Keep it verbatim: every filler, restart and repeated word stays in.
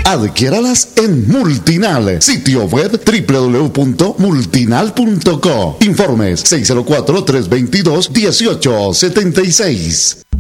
Adquiéralas en Multinal. Sitio web doble u doble u doble u punto multinal punto co. Informes seis cero cuatro, tres dos dos, uno ocho siete seis.